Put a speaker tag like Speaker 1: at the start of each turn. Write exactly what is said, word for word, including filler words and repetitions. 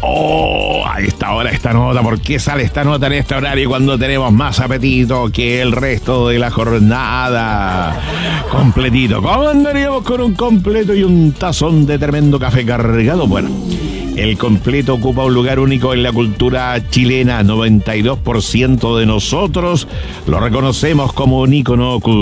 Speaker 1: Oh, a esta hora esta nota. ¿Por qué sale esta nota en este horario cuando tenemos más apetito que el resto de la jornada? Completito. ¿Cómo andaríamos con un completo y un tazón de tremendo café cargado? Bueno, el completo ocupa un lugar único en la cultura chilena. noventa y dos por ciento de nosotros lo reconocemos como un ícono cultural.